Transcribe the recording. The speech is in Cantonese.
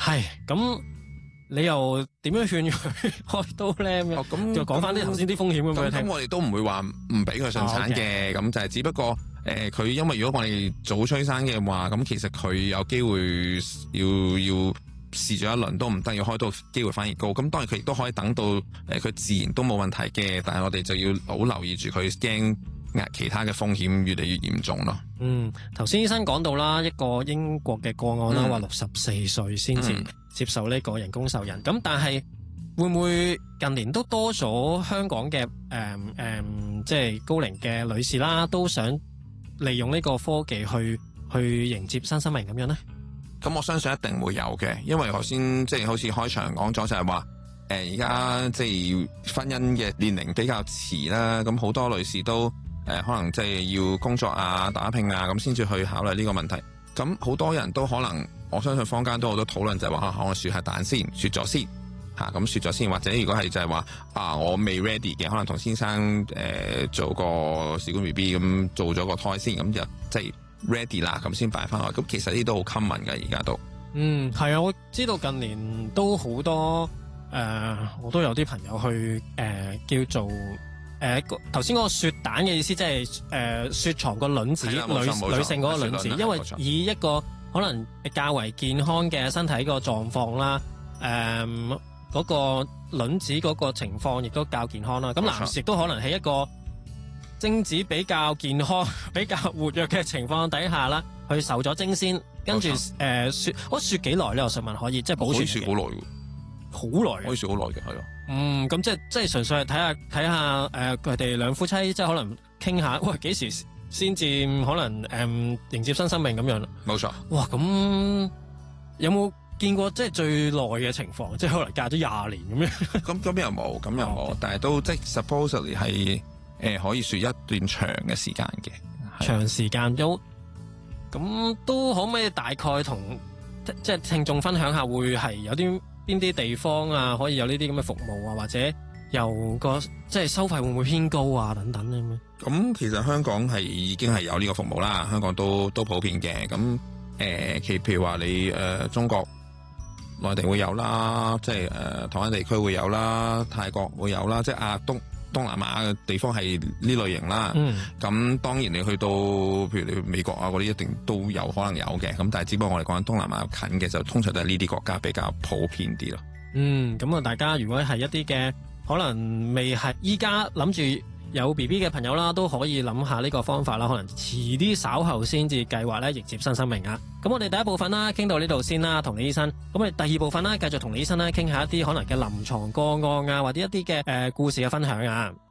係咁。你又點樣勸佢開刀咧？咁就講翻啲頭先啲風險咁樣聽。 咁我哋都唔會話唔俾佢順產嘅，咁就係只不過佢因為如果我哋早催生嘅話，咁其實佢有機會要試咗一輪都唔得，要開刀機會反而高。咁當然佢亦都可以等到佢自然都冇問題嘅，但係我哋就要好留意住佢，驚其他嘅風險越嚟越嚴重咯。 頭先醫生講到啦，一個英國嘅個案啦，話64歲先至接受呢個人工受孕。咁但係會唔會近年都多咗香港嘅即係高齡嘅女士啦，都想利用呢個科技去迎接新生命咁樣呢？ 咁我相信一定會有嘅，因為頭先即係好似開場講咗就係話而家即係婚姻嘅年齡比較遲啦，咁好多女士都可能即係要工作啊、打拼啊，咁先至去考慮呢個問題。咁好多人都可能，我相信坊間都好多討論就係話我雪下蛋先，雪咗先嚇，咁雪咗先，或者如果係就係話我未 ready 嘅，可能同先生做個試管 BB 咁做咗個胎先，咁就即係 ready 啦，咁先擺翻落。咁其實呢啲都好 common 嘅，而家都係啊，我知道近年都好多我都有啲朋友去叫做。頭先嗰個雪蛋嘅意思，即係雪藏個卵子，女性嗰個卵子，因為以一個可能較為健康嘅身體個狀況啦，嗰個卵子嗰個情況亦都較健康啦。咁男士亦都可能喺一個精子比較健康、比較活躍嘅情況底下啦，去受咗精先，跟住雪幾耐咧？我想問可以即係保存？ 可以雪好耐嘅， 好耐， 可以雪好耐嘅，係啊。 咁即係純粹係睇下佢哋兩夫妻即係可能傾下，喂幾時先至可能迎接新生命咁樣？ 冇錯。 哇，咁有冇見過即係最耐嘅情況？即係可能隔咗20年咁樣？ 咁又冇，咁又冇，但係都即係 supposedly 係可以雪一段長嘅時間嘅， 長時間都咁都可唔可以大概同即係聽眾分享下，會係有啲邊啲地方啊，可以有呢啲咁嘅服務啊，或者由個即係收費會唔會偏高啊，等等咁樣？ 咁其實香港係已經係有呢個服務啦，香港都普遍嘅。咁譬如話你中國內地會有啦，即係台灣地區會有啦，泰國會有啦，即係東南亞嘅地方係呢類型啦。咁當然你去到譬如你美國啊嗰啲，一定都有可能有嘅。咁但係只不過我哋講緊東南亞近嘅，就通常都係呢啲國家比較普遍啲咯。咁啊，大家如果係一啲嘅可能未係依家諗住有 BB 嘅朋友啦，都可以諗下呢個方法啦。可能遲啲稍後先至計劃咧迎接新生命啊。咁我哋第一部分啦，傾到呢度先啦，同李醫生。咁我哋第二部分啦，繼續同李醫生咧傾下一啲可能嘅臨床個案啊，或者一啲嘅故事嘅分享啊。